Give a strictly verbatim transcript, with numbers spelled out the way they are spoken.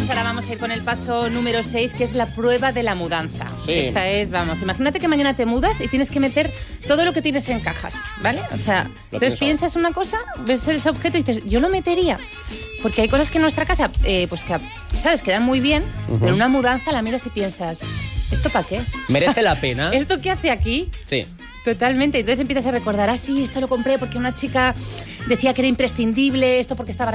Pues ahora vamos a ir con el paso número seis, que es la prueba de la mudanza. Sí. Esta es, vamos, imagínate que mañana te mudas y tienes que meter todo lo que tienes en cajas, ¿vale? O sea, Lo entonces pienso. piensas una cosa, ves ese objeto y dices, yo lo metería. Porque hay cosas que en nuestra casa, eh, pues que, ¿sabes? Quedan muy bien, Ujú. pero en una mudanza la miras y piensas, ¿esto para qué? ¿Merece la pena? ¿Esto qué hace aquí? Sí. Totalmente. Entonces empiezas a recordar, ah, sí, esto lo compré porque una chica decía que era imprescindible, esto porque estaba